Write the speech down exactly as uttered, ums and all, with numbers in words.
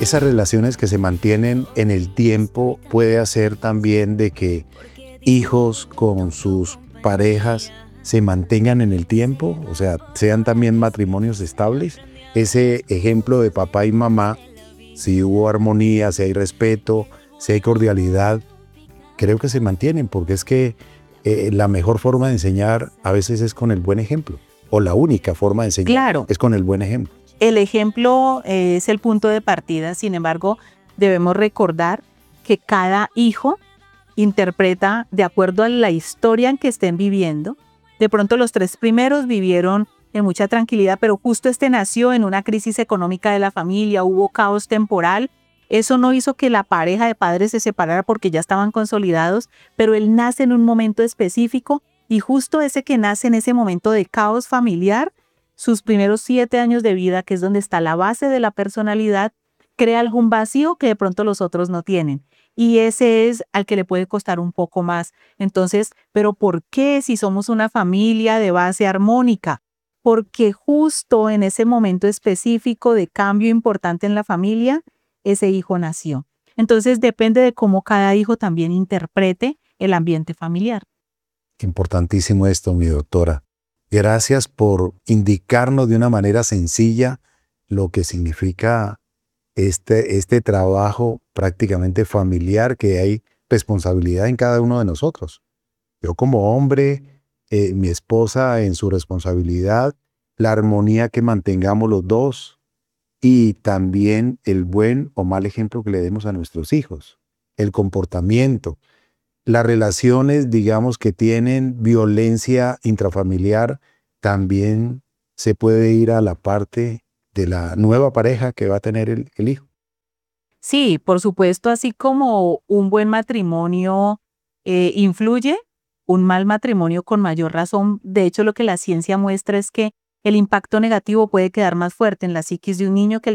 esas relaciones que se mantienen en el tiempo puede hacer también de que hijos con sus parejas se mantengan en el tiempo, o sea, sean también matrimonios estables. Ese ejemplo de papá y mamá, si hubo armonía, si hay respeto, si hay cordialidad, creo que se mantienen, porque es que eh, la mejor forma de enseñar a veces es con el buen ejemplo, o la única forma de enseñar Claro. es con el buen ejemplo. El ejemplo eh, es el punto de partida, sin embargo, debemos recordar que cada hijo interpreta de acuerdo a la historia en que estén viviendo. De pronto los tres primeros vivieron en mucha tranquilidad, pero justo este nació en una crisis económica de la familia, hubo caos temporal. Eso no hizo que la pareja de padres se separara porque ya estaban consolidados, pero él nace en un momento específico y justo ese que nace en ese momento de caos familiar, sus primeros siete años de vida, que es donde está la base de la personalidad, crea algún vacío que de pronto los otros no tienen. Y ese es al que le puede costar un poco más. Entonces, ¿pero por qué si somos una familia de base armónica? Porque justo en ese momento específico de cambio importante en la familia, ese hijo nació. Entonces, depende de cómo cada hijo también interprete el ambiente familiar. Importantísimo esto, mi doctora. Gracias por indicarnos de una manera sencilla lo que significa este, este trabajo prácticamente familiar, que hay responsabilidad en cada uno de nosotros. Yo como hombre, eh, mi esposa en su responsabilidad, la armonía que mantengamos los dos y también el buen o mal ejemplo que le demos a nuestros hijos, el comportamiento. Las relaciones, digamos, que tienen violencia intrafamiliar, también se puede ir a la parte de la nueva pareja que va a tener el, el hijo. Sí, por supuesto, así como un buen matrimonio eh, influye, un mal matrimonio con mayor razón. De hecho, lo que la ciencia muestra es que el impacto negativo puede quedar más fuerte en la psiquis de un niño que el